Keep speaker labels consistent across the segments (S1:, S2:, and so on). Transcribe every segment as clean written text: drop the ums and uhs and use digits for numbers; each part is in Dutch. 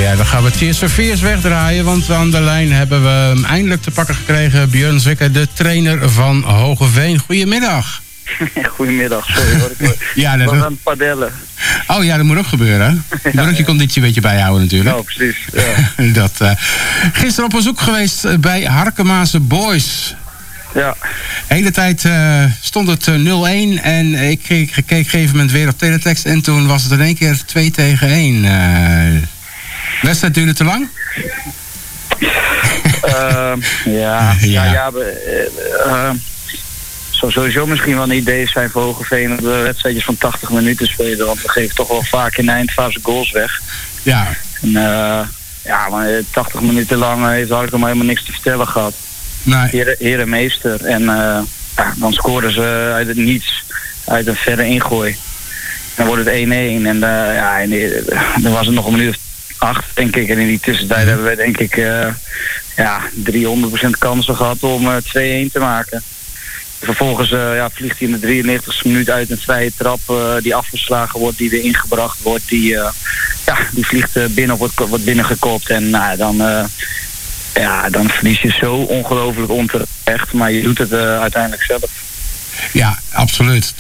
S1: Ja, dan gaan we Tears for Fears wegdraaien. Want aan de lijn hebben we hem eindelijk te pakken gekregen. Björn Zwikke, de trainer van Hoogeveen. Goedemiddag.
S2: Goedemiddag, sorry hoor. Ik was aan het padellen.
S1: Oh ja, dat moet ook gebeuren. Je moet ook je conditie een beetje bijhouden natuurlijk.
S2: Nou, precies. Ja.
S1: Gisteren op bezoek geweest bij Harkemaanse Boys.
S2: Ja.
S1: De hele tijd stond het 0-1 en ik keek op een gegeven moment weer op teletext en toen was het in één keer 2-1. Wedstrijd duurde te lang?
S2: Zou sowieso misschien wel een idee zijn voor Hoogeveen dat we wedstrijdjes van 80 minuten spelen, want we geven toch wel vaak in de eindfase goals weg.
S1: Ja.
S2: En, maar 80 minuten lang heeft Harkema helemaal niks te vertellen gehad.
S1: Nee.
S2: Heer en meester. En dan scoren ze uit het niets, uit een verre ingooi. Dan wordt het 1-1 en dan was het nog een minuut of 8, denk ik. En in die tussentijd hebben we denk ik 300% kansen gehad om 2-1 te maken. Vervolgens vliegt hij in de 93e minuut uit een vrije trap die afgeslagen wordt, die weer ingebracht wordt. Die vliegt binnen of wordt binnengekopt. En dan verlies je zo ongelooflijk onterecht. Maar je doet het uiteindelijk zelf.
S1: Ja, absoluut.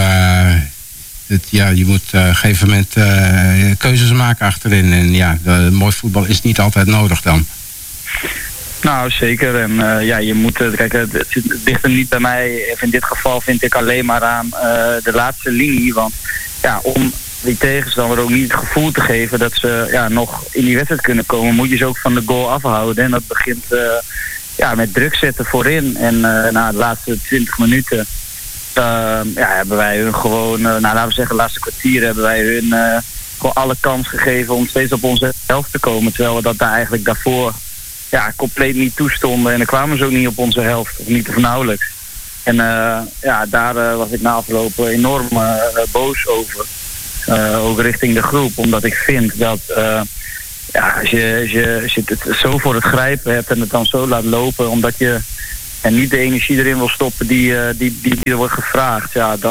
S1: Je moet op een gegeven moment keuzes maken achterin. En mooi voetbal is niet altijd nodig dan.
S2: Nou, zeker. En je moet... kijk, het ligt er niet bij mij. Of in dit geval vind ik alleen maar aan de laatste linie. Want om die tegenstander ook niet het gevoel te geven dat ze nog in die wedstrijd kunnen komen, moet je ze ook van de goal afhouden. En dat begint met druk zetten voorin. En na de laatste 20 minuten hebben wij hun gewoon... laten we zeggen, de laatste kwartier hebben wij hun gewoon alle kans gegeven om steeds op onze helft te komen. Terwijl we dat daar eigenlijk daarvoor compleet niet toestonden. En dan kwamen ze ook niet op onze helft. Of niet of nauwelijks. En daar was ik na afloop enorm boos over. Ook richting de groep. Omdat ik vind dat als je het zo voor het grijpen hebt en het dan zo laat lopen, omdat je niet de energie erin wil stoppen die er wordt gevraagd,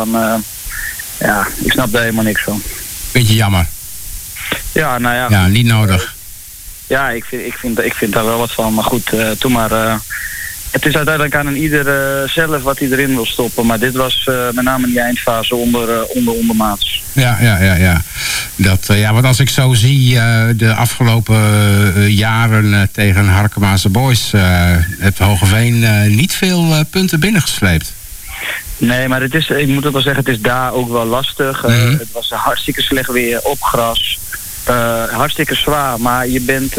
S2: ik snap daar helemaal niks van.
S1: Beetje jammer.
S2: Ja, nou ja.
S1: Ja, niet nodig.
S2: Ja, ik vind daar wel wat van. Maar goed, toen maar... het is uiteindelijk aan een ieder zelf wat hij erin wil stoppen. Maar dit was met name in die eindfase ondermaats.
S1: Ja. Want als ik zo zie de afgelopen jaren tegen Harkemaanse Boys, heeft Hoogeveen niet veel punten binnengesleept.
S2: Nee, maar ik moet ook wel zeggen, het is daar ook wel lastig. Het was hartstikke slecht weer op gras. Hartstikke zwaar, maar je bent...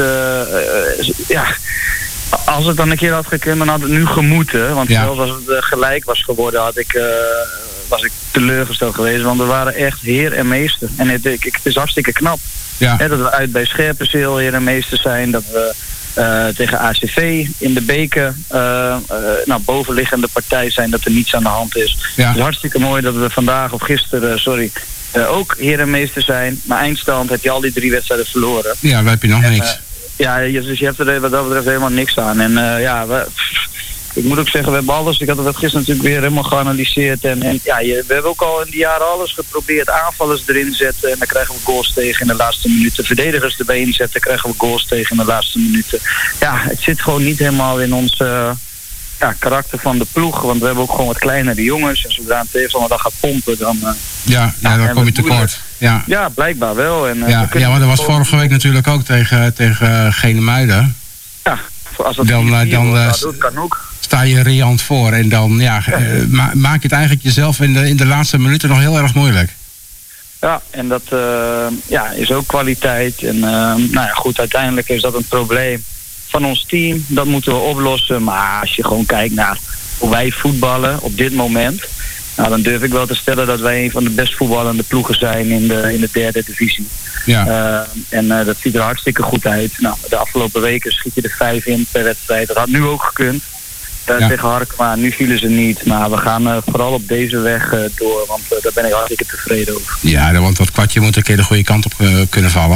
S2: als het dan een keer had gekund, dan had het nu gemoeten. Want zelfs als het gelijk was geworden, was ik teleurgesteld geweest. Want we waren echt heer en meester. En het is hartstikke knap. Ja. Dat we uit bij Scherpenzeel heer en meester zijn. Dat we tegen ACV in de beker bovenliggende partij zijn, dat er niets aan de hand is. Ja. Het is hartstikke mooi dat we vandaag of gisteren, ook heer en meester zijn. Maar eindstand heb je al die 3 wedstrijden verloren.
S1: Ja, daar heb je nog niks.
S2: Dus je hebt er wat dat betreft helemaal niks aan. En ik moet ook zeggen, we hebben alles. Ik had het gisteren natuurlijk weer helemaal geanalyseerd. En we hebben ook al in die jaren alles geprobeerd. Aanvallers erin zetten en dan krijgen we goals tegen in de laatste minuten. Verdedigers erbij inzetten, krijgen we goals tegen in de laatste minuten. Ja, het zit gewoon niet helemaal in ons karakter van de ploeg. Want we hebben ook gewoon wat kleinere jongens. En zodra een tegenstander dat gaat pompen, dan...
S1: dan kom je tekort.
S2: Ja, blijkbaar wel. En,
S1: maar dat was vorige week natuurlijk ook tegen Genemuiden.
S2: Ja, als dat doet, kan ook.
S1: Sta je riant voor en dan maak je het eigenlijk jezelf in de laatste minuten nog heel erg moeilijk.
S2: Ja, en dat is ook kwaliteit. En goed, uiteindelijk is dat een probleem van ons team. Dat moeten we oplossen. Maar als je gewoon kijkt naar hoe wij voetballen op dit moment, dan durf ik wel te stellen dat wij een van de best voetballende ploegen zijn in de 3e divisie. Ja. Dat ziet er hartstikke goed uit. Nou, de afgelopen weken schiet je er 5 in per wedstrijd. Dat had nu ook gekund. Tegen Harkema. Nu vielen ze niet. Maar we gaan vooral op deze weg door. Want daar ben ik hartstikke tevreden over.
S1: Ja, want dat kwartje moet een keer de goede kant op kunnen vallen.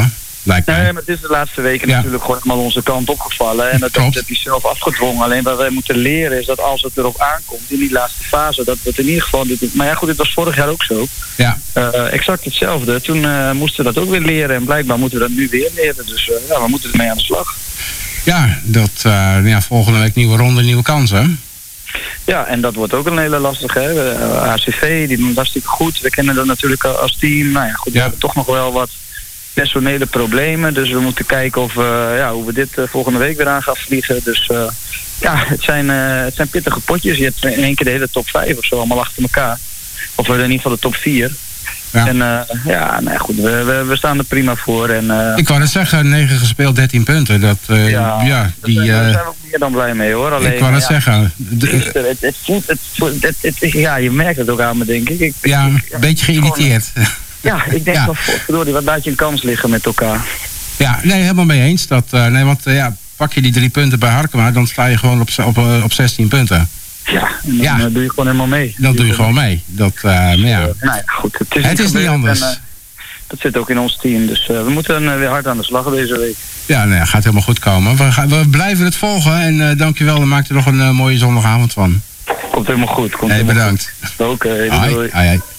S1: lijkt mij.
S2: Nee, maar het is de laatste weken natuurlijk gewoon helemaal onze kant opgevallen. En dat heb je zelf afgedwongen. Alleen wat wij moeten leren is dat als het erop aankomt in die laatste fase, dat we het in ieder geval... Maar ja goed, dit was vorig jaar ook zo.
S1: Ja.
S2: Exact hetzelfde. Toen moesten we dat ook weer leren. En blijkbaar moeten we dat nu weer leren. Dus we moeten ermee aan de slag.
S1: Ja, volgende week nieuwe ronde, nieuwe kansen.
S2: Ja, en dat wordt ook een hele lastige. ACV, die doen hartstikke goed. We kennen dat natuurlijk als team. Nou ja, goed, we hebben toch nog wel wat personele problemen. Dus we moeten kijken of, hoe we dit volgende week weer aan gaan vliegen. Dus het zijn pittige potjes. Je hebt in één keer de hele top 5 of zo allemaal achter elkaar. Of in ieder geval de top 4. Ja. En goed, we staan er prima voor. En,
S1: ik wou net zeggen, 9 gespeeld, 13 punten. Daar
S2: zijn we ook meer dan blij mee hoor. Alleen,
S1: ik wou net zeggen.
S2: Je merkt het ook aan me, denk ik.
S1: Een beetje geïrriteerd.
S2: Ik denk van, verdorie, wat laat je een kans liggen met elkaar.
S1: Ja, nee, helemaal mee eens. Pak je die 3 punten bij Harkema, dan sta je gewoon op 16 punten.
S2: Ja, en dan doe je gewoon helemaal mee.
S1: Dan doe je gewoon mee.
S2: Goed,
S1: het is niet anders. En,
S2: dat zit ook in ons team, dus we moeten weer hard aan de slag deze week.
S1: Ja, gaat helemaal goed komen. We blijven het volgen en dankjewel. Dan maak er nog een mooie zondagavond van.
S2: Komt helemaal goed.
S1: Bedankt.
S2: Oké, doei.
S1: Hoi.